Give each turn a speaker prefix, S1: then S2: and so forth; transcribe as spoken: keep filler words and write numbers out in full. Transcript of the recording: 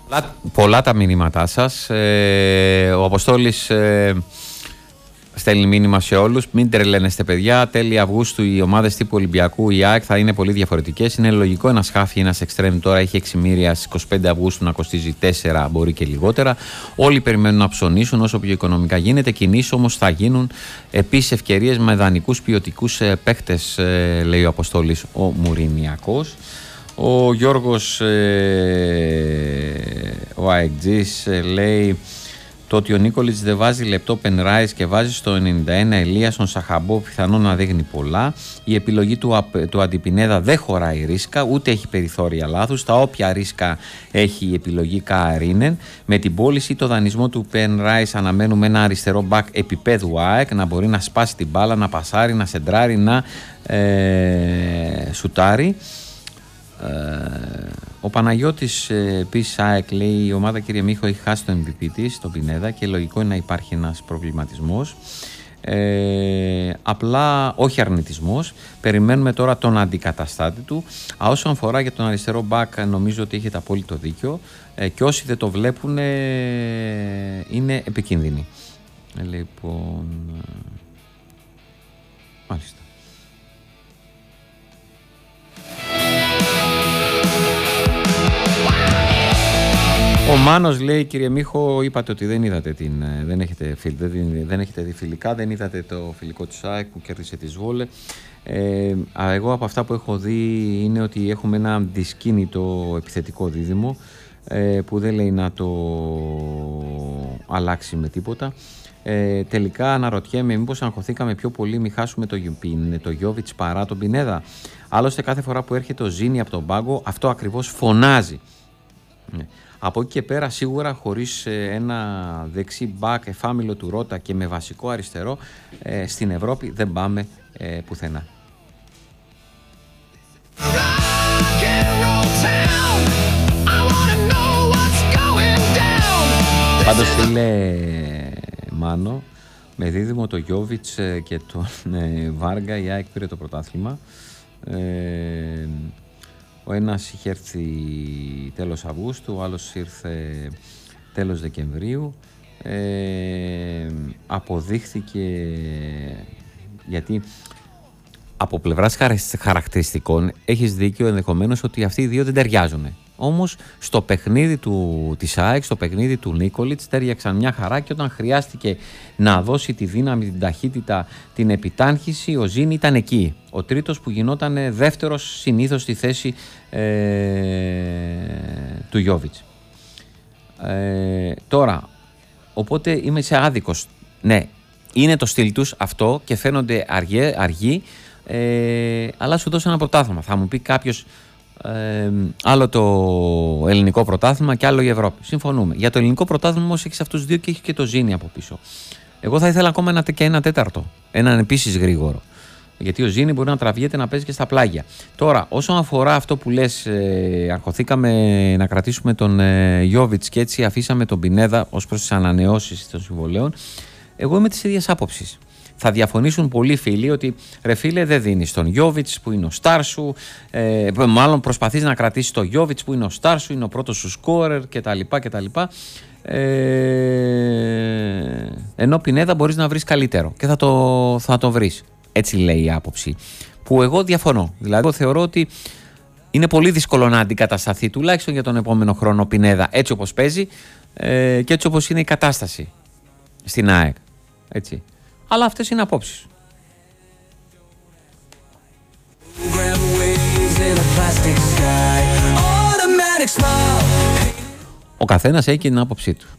S1: Πολλά, πολλά τα μηνύματά σας. Ε, ο Αποστόλης ε, στέλνει μήνυμα σε όλους. Μην τρελαίνεστε, παιδιά. Τέλη Αυγούστου οι ομάδες τύπου Ολυμπιακού, η ΑΕΚ, θα είναι πολύ διαφορετικές. Είναι λογικό ένα χάφι, ένα εξτρέμ τώρα έχει έξι μοίρια στις είκοσι πέντε Αυγούστου να κοστίζει τέσσερα, μπορεί και λιγότερα. Όλοι περιμένουν να ψωνίσουν όσο πιο οικονομικά γίνεται. Κινήσεις όμως θα γίνουν. Επίσης ευκαιρίες με δανεικούς ποιοτικούς παίχτες, ε, λέει ο Αποστόλης ο Μουρινιακός. Ο Γιώργος, ε, ο αεκτζής, ε, λέει το ότι ο Νίκολιτς δεν βάζει λεπτό Πενράις και βάζει στο ενενήντα ένα Ελία στον Σαχαμπό, πιθανόν να δείχνει πολλά. Η επιλογή του, του Αντιπινέδα δεν χωράει ρίσκα, ούτε έχει περιθώρια λάθους. Τα όποια ρίσκα έχει η επιλογή Κααρίνεν. Με την πώληση, το δανεισμό του Πενράις αναμένουμε ένα αριστερό μπακ επίπεδου ΑΕΚ να μπορεί να σπάσει την μπάλα, να πασάρει, να σεντράρει, να ε, σουτάρει. Ο Παναγιώτης επίσης ΑΕΚ λέει η ομάδα, κύριε Μίχο, έχει χάσει το εμ βι πι της, τον Πινέδα, και λογικό είναι να υπάρχει ένας προβληματισμός, ε, απλά όχι αρνητισμός. Περιμένουμε τώρα τον αντικαταστάτη του. Α, όσον αφορά για τον αριστερό μπακ, νομίζω ότι έχετε απόλυτο δίκιο, ε, και όσοι δεν το βλέπουν ε, είναι επικίνδυνοι. ε, λοιπόν μάλιστα. Ο Μάνος λέει, κύριε Μίχο, είπατε ότι δεν είδατε την, δεν έχετε, δεν, δεν έχετε δει φιλικά, δεν είδατε το φιλικό της ΑΕΚ που κέρδισε τη Σβόλε. Ε, εγώ από αυτά που έχω δει είναι ότι έχουμε ένα δυσκίνητο επιθετικό δίδυμο, ε, που δεν λέει να το αλλάξει με τίποτα. Ε, τελικά αναρωτιέμαι μήπως αγχωθήκαμε πιο πολύ, μη χάσουμε το, το Γιόβιτς παρά τον Πινέδα. Άλλωστε κάθε φορά που έρχεται ο Ζήνη από τον πάγκο αυτό ακριβώς φωνάζει. Ναι. Από εκεί και πέρα σίγουρα χωρίς ένα δεξί μπακ εφάμιλο του Ρώτα και με βασικό αριστερό, ε, στην Ευρώπη δεν πάμε ε, πουθενά. Πάντως, φίλε Μάνο, με δίδυμο το Γιόβιτς και τον ε, Βάργα, η ΑΕΚ πήρε το πρωτάθλημα. Ε, Ο ένας είχε έρθει τέλος Αυγούστου, ο άλλος ήρθε τέλος Δεκεμβρίου. Ε, αποδείχθηκε, γιατί από πλευράς χαρακτηριστικών έχεις δίκιο ενδεχομένως ότι αυτοί οι δύο δεν ταιριάζουν. Όμως στο παιχνίδι του, της ΑΕΚ, στο παιχνίδι του Νίκολιτς τέριαξαν μια χαρά, και όταν χρειάστηκε να δώσει τη δύναμη, την ταχύτητα, την επιτάχυνση, ο Ζήνη ήταν εκεί. Ο τρίτος που γινόταν δεύτερος συνήθως στη θέση ε, του Γιόβιτς. Ε, τώρα, οπότε είμαι σε άδικος. Ναι, είναι το στυλ τους αυτό και φαίνονται αργοί, αργοί, ε, αλλά σου δώσω ένα πρωτάθλημα. Θα μου πει κάποιος, Ε, άλλο το ελληνικό πρωτάθλημα και άλλο η Ευρώπη. Συμφωνούμε. Για το ελληνικό πρωτάθλημα όμως έχεις αυτούς δύο και έχει και το Ζήνη από πίσω. Εγώ θα ήθελα ακόμα ένα, και ένα τέταρτο. Έναν επίσης γρήγορο. Γιατί ο Ζήνη μπορεί να τραβιέται, να παίζει και στα πλάγια. Τώρα, όσον αφορά αυτό που λες, ε, αγχωθήκαμε να κρατήσουμε τον ε, Γιόβιτς και έτσι αφήσαμε τον Πινέδα ως προς τις ανανεώσεις των συμβολέων. Εγώ είμαι της ίδιας άποψης. Θα διαφωνήσουν πολλοί φίλοι ότι ρε φίλε, δεν δίνεις τον Γιόβιτς που είναι ο στάρ σου, ε, μάλλον προσπαθείς να κρατήσεις τον Γιόβιτς που είναι ο στάρ σου, είναι ο πρώτος σου σκόρερ κτλ. κτλ. Ε, ενώ Πινέδα μπορείς να βρεις καλύτερο και θα το, θα το βρεις. Έτσι λέει η άποψη, που εγώ διαφωνώ. Δηλαδή εγώ θεωρώ ότι είναι πολύ δύσκολο να αντικατασταθεί τουλάχιστον για τον επόμενο χρόνο Πινέδα έτσι όπως παίζει, ε, και έτσι όπως είναι η κατάσταση στην ΑΕΚ. Έτσι. Αλλά αυτές είναι απόψεις. Ο καθένας έχει την άποψή του.